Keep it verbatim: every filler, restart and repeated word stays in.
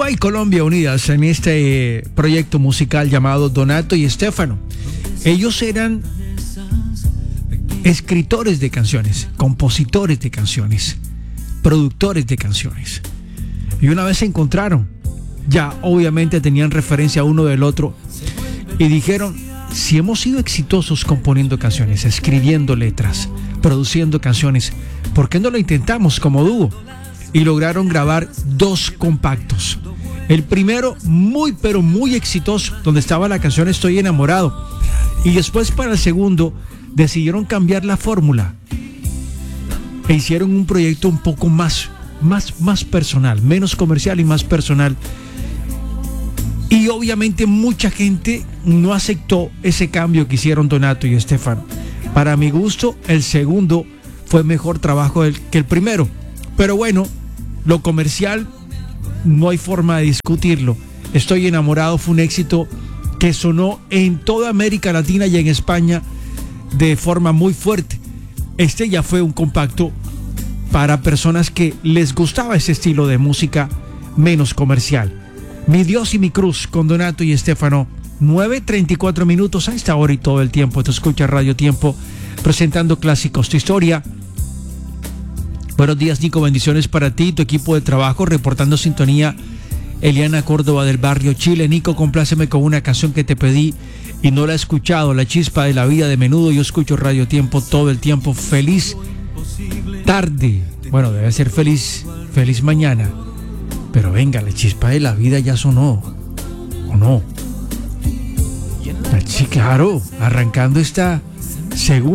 Uruguay y Colombia unidas en este eh, proyecto musical llamado Donato y Estefano. Ellos eran escritores de canciones, compositores de canciones, productores de canciones. Y una vez se encontraron, ya obviamente tenían referencia uno del otro y dijeron: si hemos sido exitosos componiendo canciones, escribiendo letras, produciendo canciones, ¿por qué no lo intentamos como dúo? Y lograron grabar dos compactos. El primero muy pero muy exitoso, donde estaba la canción Estoy enamorado. Y después, para el segundo, decidieron cambiar la fórmula e hicieron un proyecto un poco más, más, más personal, menos comercial y más personal. Y obviamente mucha gente no aceptó ese cambio que hicieron Donato y Estefano. Para mi gusto, el segundo fue mejor trabajo que el primero. Pero bueno, lo comercial no hay forma de discutirlo. Estoy enamorado fue un éxito que sonó en toda América Latina y en España de forma muy fuerte. Este ya fue un compacto para personas que les gustaba ese estilo de música menos comercial. Mi Dios y mi cruz con Donato y Estefano. nueve treinta y cuatro minutos a esta hora y todo el tiempo. Te escucha Radio Tiempo presentando clásicos de historia. Buenos días, Nico, bendiciones para ti y tu equipo de trabajo, reportando sintonía. Eliana Córdoba del barrio Chile. Nico, compláceme con una canción que te pedí y no la he escuchado, La Chispa de la Vida de Menudo. Yo escucho Radio Tiempo todo el tiempo. Feliz tarde. Bueno, debe ser feliz, feliz mañana. Pero venga, La Chispa de la Vida ya sonó, ¿o no? Sí, claro, arrancando esta segunda